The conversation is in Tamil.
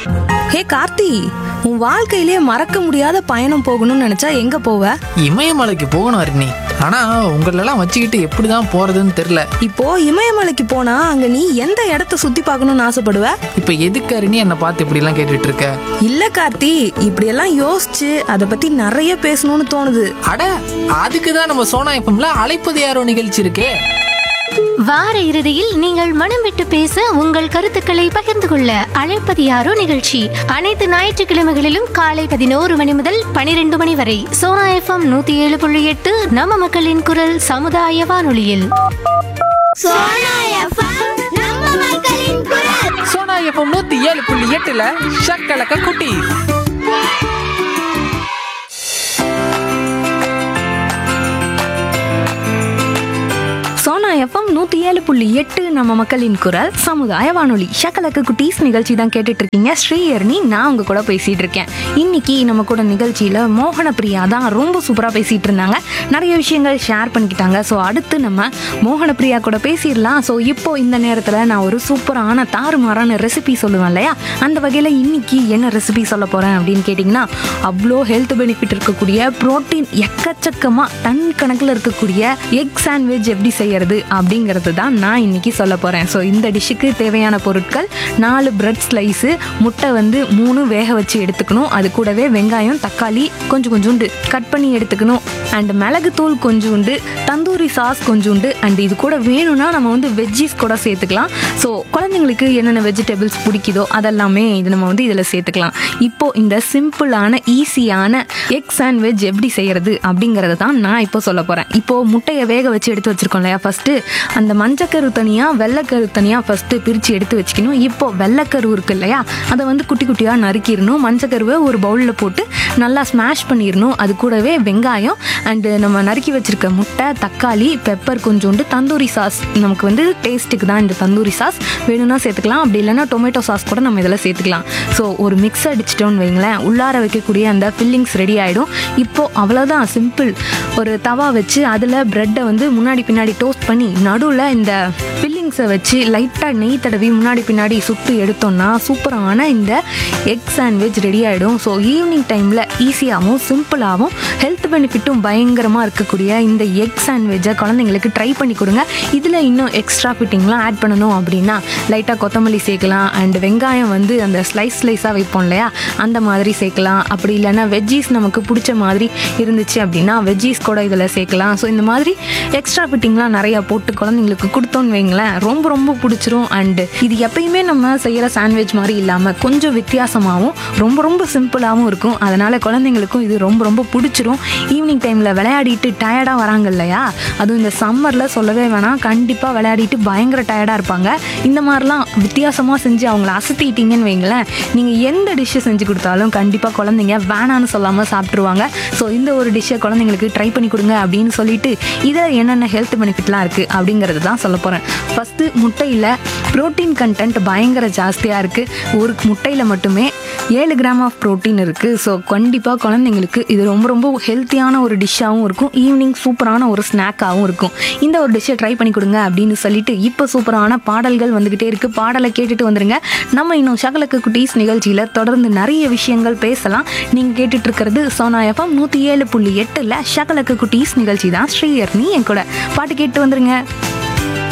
ஹே கார்த்தி, உன் வாழ்க்கையிலே மறக்க முடியாத பயணம் போகணும்னு நினைச்சா எங்க போவ? இமயமலைக்கு போகணும் அருணி. ஆனா உங்களெல்லாம் வச்சுக்கிட்டு எப்படிதான் போறதுன்னு தெரியல. இப்போ இமயமலைக்கு போனா அங்க நீ எந்த இடத்த சுத்தி பார்க்கணும்னு ஆசைப்படுவ? இப்ப எதுக்கு அருணி என்னை பார்த்து இப்படி எல்லாம் கேட்டுட்டு இருக்க? இல்ல கார்த்தி, இப்படி எல்லாம் யோசிச்சு அத பத்தி நிறைய பேசணும்னு தோணுது. அட, அதுக்குதான் நம்ம சோனா எஃப்எம்ல அழைப்பது யாரோ நிகழ்ச்சி இருக்கே. வார இறுதியில் நீங்கள் மனம் விட்டு பேச உங்கள் கருத்துக்களை பகிர்ந்து கொள்ள அழைப்பது யாரோ நிகழ்ச்சி அனைத்து ஞாயிற்றுக்கிழமைகளிலும் காலை 11 மணி முதல் 12 மணி வரை சோனா எஃப்எம் 107.8 நம்ம மக்களின் குரல் சமுதாய வானொலியில். சோனா எஃப்எம் 107.8ல ஷக்கலக்க குட்டி. சோனா எஃப்எம் 107.8 நம்ம மக்களின் குரல் சமுதாய வானொலி. ஷக்கலக்கு குட்டீஸ் நிகழ்ச்சி தான் கேட்டுட்டு இருக்கீங்க. ஸ்ரீஹரணி நான் உங்க கூட பேசிட்டு இருக்கேன். இன்னைக்கு நம்ம கூட நிகழ்ச்சியில மோகன பிரியா தான் ரொம்ப சூப்பரா பேசிட்டு இருந்தாங்க. நிறைய விஷயங்கள் ஷேர் பண்ணிக்கிட்டாங்க. ஸோ அடுத்து நம்ம மோகன பிரியா கூட பேசிடலாம். ஸோ இப்போ இந்த நேரத்தில் நான் ஒரு சூப்பரான தாறுமாறான ரெசிபி சொல்லுவேன் இல்லையா, அந்த வகையில் இன்னைக்கு என்ன ரெசிபி சொல்ல போறேன் அப்படின்னு கேட்டிங்கன்னா, அவ்வளோ ஹெல்த் பெனிஃபிட் இருக்கக்கூடிய புரோட்டீன் எக்கச்சக்கமாக டன் கணக்கில் இருக்கக்கூடிய எக் சாண்ட்விச் எப்படி செய்யறது அப்படிங்கிறது தான் நான் இன்னைக்கு சொல்ல போறேன். ஸோ இந்த டிஷ்ஷுக்கு தேவையான பொருட்கள் 4 பிரெட் ஸ்லைஸு, முட்டை வந்து 3 வேக வச்சு எடுத்துக்கணும். அது கூடவே வெங்காயம், தக்காளி கொஞ்சோண்டு கட் பண்ணி எடுத்துக்கணும். அண்ட் மிளகுத்தூள் கொஞ்சோண்டு, தந்தூரி சாஸ் கொஞ்சோண்டு, அண்ட் இது கூட வேணும்னா நம்ம வந்து வெஜ்ஜீஸ் கூட சேர்த்துக்கலாம். ஸோ குழந்தைங்களுக்கு என்னென்ன வெஜிடபிள்ஸ் பிடிக்குதோ அதெல்லாமே இது நம்ம வந்து இதில் சேர்த்துக்கலாம். இப்போ இந்த சிம்பிளான ஈஸியான எக் சாண்ட்விச் எப்படி செய்யறது அப்படிங்கிறத தான் நான் இப்போ சொல்ல போறேன். இப்போ முட்டையை வேக வச்சு எடுத்து வச்சிருக்கோம் இல்லையா, ஃபர்ஸ்ட் அந்த மஞ்சக்கரு தனியா வெள்ளைக்கரு தனியா ஃபர்ஸ்ட் பிரிச்சு எடுத்து வச்சுக்கணும். இப்போ வெள்ளைக்கரு இருக்கு இல்லையா, அதை வந்து குட்டி குட்டியா நறுக்கிடணும். மஞ்சக்கருவை ஒரு பவுலில் போட்டு நல்லா ஸ்மாஷ் பண்ணிடணும். அது கூடவே வெங்காயம் அண்டு நம்ம நறுக்கி வச்சிருக்க முட்டை, தக்காளி, பெப்பர் கொஞ்சோண்டு, தந்தூரி சாஸ் நமக்கு வந்து டேஸ்ட்டுக்கு தான் இந்த தந்தூரி சாஸ் வேணும்னா சேர்த்துக்கலாம். அப்படி இல்லைன்னா டொமேட்டோ சாஸ் கூட நம்ம இதில் சேர்த்துக்கலாம். ஸோ ஒரு மிக்ஸ் அடிச்சிட்டோன்னு வைங்களேன், உள்ளார வைக்கக்கூடிய அந்த ஃபில்லிங்ஸ் ரெடி ஆகிடும். இப்போ அவ்வளோதான், சிம்பிள். ஒரு தவா வச்சு அதில் ப்ரெட்டை வந்து முன்னாடி பின்னாடி டோஸ்ட் பண்ணி நடுவில் இந்த ஃபில்லிங்ஸை வச்சு லைட்டாக நெய் தடவி முன்னாடி பின்னாடி சுட்டு எடுத்தோம்னா சூப்பரான இந்த எக் சாண்ட்விச் ரெடி ஆகிடும். ஸோ ஈவினிங் டைமில் ஈஸியாகவும் சிம்பிளாகவும் ஹெல்த் பெனிஃபிட்டும் பயங்கரமாக இருக்கக்கூடிய இந்த எக் சாண்ட்விட்சை குழந்தைங்களுக்கு ட்ரை பண்ணி கொடுங்க. இதில் இன்னும் எக்ஸ்ட்ரா ஃபிட்டிங்லாம் ஆட் பண்ணணும் அப்படின்னா லைட்டாக கொத்தமல்லி சேர்க்கலாம். அண்ட் வெங்காயம் வந்து அந்த ஸ்லைஸாக வைப்போம் இல்லையா, அந்த மாதிரி சேர்க்கலாம். அப்படி இல்லைன்னா வெஜ்ஜீஸ் நமக்கு பிடிச்ச மாதிரி இருந்துச்சு அப்படின்னா வெஜ்ஜீஸ் கூட இதில் சேர்க்கலாம். ஸோ இந்த மாதிரி எக்ஸ்ட்ரா ஃபிட்டிங்லாம் நிறையா போட்டு குழந்தைங்களுக்கு கொடுத்தோன்னு வைங்களேன், ரொம்ப ரொம்ப பிடிச்சிரும். அண்டு இது எப்பயுமே நம்ம செய்கிற சாண்ட்விச் மாதிரி இல்லாமல் கொஞ்சம் வித்தியாசமாகவும் ரொம்ப ரொம்ப சிம்பிளாகவும் இருக்கும். அதனால் குழந்தைங்களுக்கும் இது ரொம்ப ரொம்ப பிடிச்சிரும். ஈவினிங் டைமில் விளையாடிட்டு டயர்டாக வராங்க இல்லையா, அதுவும் இந்த சம்மரில் சொல்லவே வேணாம், கண்டிப்பாக விளையாடிட்டு பயங்கர டயர்டாக இருப்பாங்க. இந்த மாதிரிலாம் வித்தியாசமாக செஞ்சு அவங்கள அசத்திட்டீங்கன்னு வைங்களேன், நீங்கள் எந்த டிஷ்ஷை செஞ்சு கொடுத்தாலும் கண்டிப்பாக குழந்தைங்க வேணான்னு சொல்லாமல் சாப்பிட்ருவாங்க. ஸோ இந்த ஒரு டிஷ்ஷை குழந்தைங்களுக்கு ட்ரை பண்ணி கொடுங்க அப்படின்னு சொல்லிட்டு இதில் என்னென்ன ஹெல்த் பெனிஃபிட்லாம் இருக்குது அப்படிங்கிறது தான் சொல்ல போகிறேன். ஃபஸ்ட்டு முட்டையில் ப்ரோட்டீன் கண்டென்ட் பயங்கர ஜாஸ்தியாக இருக்குது. ஒரு முட்டையில் மட்டுமே 7 கிராம் ஆஃப் ப்ரோட்டீன் இருக்குது. ஸோ கண்டிப்பாக குழந்தைங்களுக்கு இது ரொம்ப ரொம்ப ஹெல்த்தியான ஒரு டிஷ்ஷாகவும் இருக்கும். ஈவினிங் சூப்பரான ஒரு ஸ்நாக்காகவும் இருக்கும். இந்த ஒரு டிஷ்ஷை ட்ரை பண்ணி கொடுங்க அப்படின்னு சொல்லிட்டு இப்போ சூப்பரான பாடல்கள் வந்துக்கிட்டே இருக்குது. பாடலை கேட்டுட்டு வந்துருங்க. நம்ம இன்னும் ஷகலக்கு குட்டீஸ் நிகழ்ச்சியில் தொடர்ந்து நிறைய விஷயங்கள் பேசலாம். நீங்கள் கேட்டுட்டு இருக்கிறது சோனா எஃப்எம் 107.8ல ஷகலக்கு குட்டீஸ் நிகழ்ச்சி தான். ஸ்ரீஹரணி என் கூட பாட்டு கேட்டு வந்துருங்க.